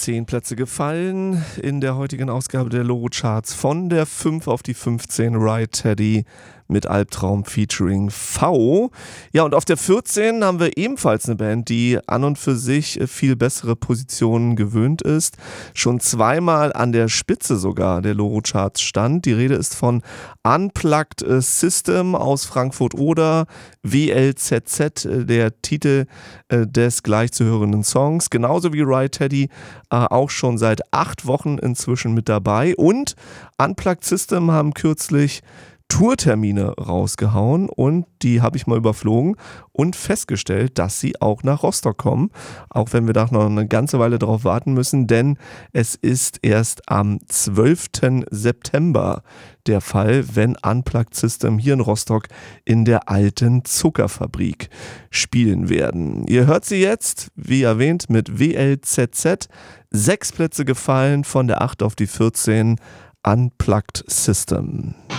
10 Plätze gefallen in der heutigen Ausgabe der Loro Charts von der 5 auf die 15 Right Teddy mit Albtraum featuring V. Ja, und auf der 14 haben wir ebenfalls eine Band, die an und für sich viel bessere Positionen gewöhnt ist. Schon zweimal an der Spitze sogar der Loro Charts stand. Die Rede ist von Unplugged System aus Frankfurt-Oder, WLZZ, der Titel des gleich zu hörenden Songs. Genauso wie Right Teddy, auch schon seit 8 Wochen inzwischen mit dabei. Und Unplugged System haben kürzlich Tourtermine rausgehauen und die habe ich mal überflogen und festgestellt, dass sie auch nach Rostock kommen, auch wenn wir da noch eine ganze Weile drauf warten müssen, denn es ist erst am 12. September der Fall, wenn Unplugged System hier in Rostock in der alten Zuckerfabrik spielen werden. Ihr hört sie jetzt, wie erwähnt, mit WLZZ, 6 Plätze gefallen von der 8 auf die 14, Unplugged System.